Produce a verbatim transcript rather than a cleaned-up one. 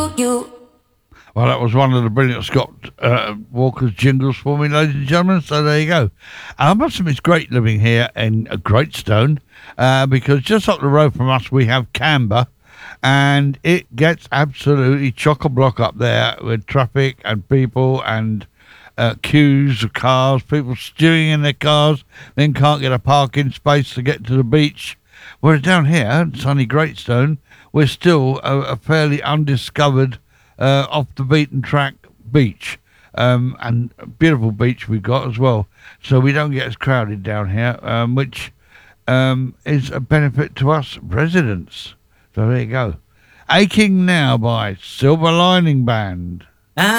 You. Well, that was one of the brilliant Scott uh, Walker's jingles for me, ladies and gentlemen. So there you go. And I must admit, it's great living here in uh, Greatstone uh, because just up the road from us we have Canberra, and it gets absolutely chock-a-block up there with traffic and people and uh, queues of cars, people stewing in their cars, then can't get a parking space to get to the beach. Whereas down here, in sunny Greatstone, we're still a, a fairly undiscovered, uh, off the beaten track beach, um, and a beautiful beach we've got as well. So we don't get as crowded down here, um, which um, is a benefit to us residents. So there you go. Aching Now by Silver Lining Band.